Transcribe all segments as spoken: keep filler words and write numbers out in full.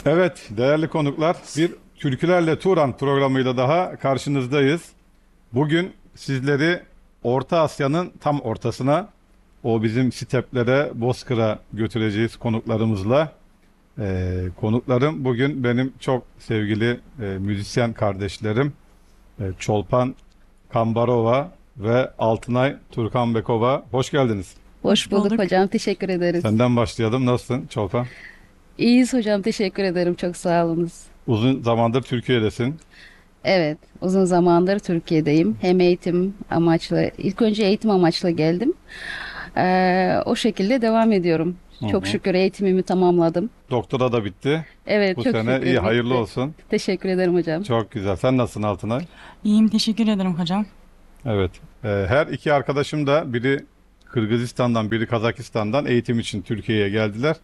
Evet, değerli konuklar, bir Türkülerle Turan programıyla daha karşınızdayız. Bugün sizleri Orta Asya'nın tam ortasına, o bizim steplere, Bozkır'a götüreceğiz konuklarımızla. Ee, konuklarım bugün benim çok sevgili e, müzisyen kardeşlerim. E, Çolpan Kambarova ve Altınay Turkanbekova. Hoş geldiniz. Hoş Hoş bulduk bulduk. hocam. Teşekkür ederiz. Senden başlayalım. Nasılsın Çolpan? İyiyiz hocam. Teşekkür ederim. Çok sağ olunuz. Uzun zamandır Türkiye'desin. Evet, uzun zamandır Türkiye'deyim. Hem eğitim amaçlı, ilk önce eğitim amaçlı geldim. Ee, o şekilde devam ediyorum. Hı Çok hı. şükür eğitimimi tamamladım. Doktora da bitti. Evet, Bu çok sene iyi, şükür hayırlı bitti. olsun. Teşekkür ederim hocam. Çok güzel. Sen nasılsın Altınay? İyiyim, teşekkür ederim hocam. Evet. Ee, her iki arkadaşım da biri Kırgızistan'dan, biri Kazakistan'dan eğitim için Türkiye'ye geldiler.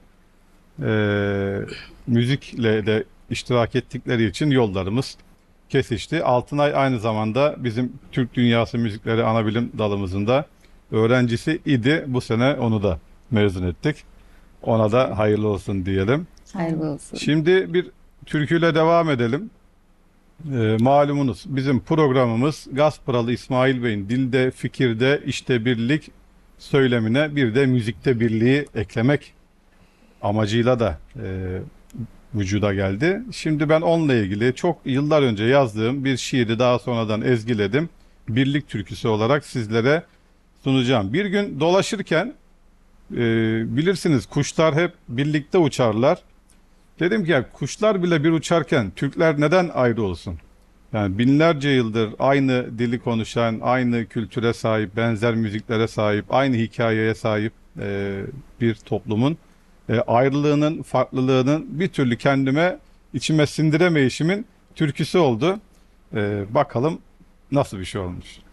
Ee, müzikle de iştirak ettikleri için yollarımız kesişti. Altınay aynı zamanda bizim Türk Dünyası Müzikleri Anabilim dalımızın da öğrencisi idi. Bu sene onu da mezun ettik. Ona da hayırlı olsun diyelim. Sağ Hayırlı olun. olsun. Şimdi bir türküyle devam edelim. Ee, malumunuz bizim programımız Gaspıralı İsmail Bey'in dilde, fikirde, işte birlik söylemine bir de müzikte birliği eklemek amacıyla da e, vücuda geldi. Şimdi ben onunla ilgili çok yıllar önce yazdığım bir şiiri daha sonradan ezgiledim. Birlik türküsü olarak sizlere sunacağım. Bir gün dolaşırken e, bilirsiniz kuşlar hep birlikte uçarlar. Dedim ki ya kuşlar bile bir uçarken Türkler neden ayrı olsun? Yani binlerce yıldır aynı dili konuşan, aynı kültüre sahip, benzer müziklere sahip, aynı hikayeye sahip e, bir toplumun e, ayrılığının, farklılığının bir türlü kendime içime sindiremeyişimin türküsü oldu. E, bakalım nasıl bir şey olmuş.